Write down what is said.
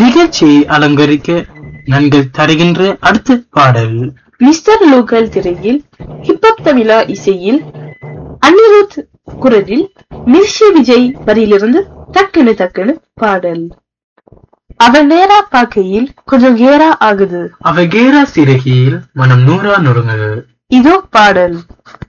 நிகழ்ச்சியை அலங்கரிக்க நன்கு தருகின்ற அடுத்த பாடல் மிஸ்டர் லோக்கல் திரையில் ஹிப்ஹப் தமிழா இசையில் அனிருத் குரலில் மிர்ஷி விஜய் வரியிலிருந்து டக்குனு டக்குனு பாடல். அவன் நேரா பார்க்கையில் கொஞ்சம் கேரா ஆகுது, அவ கேரா சிறகியில் மனம் நூறா நொறுங்குது. இதோ பாடல்.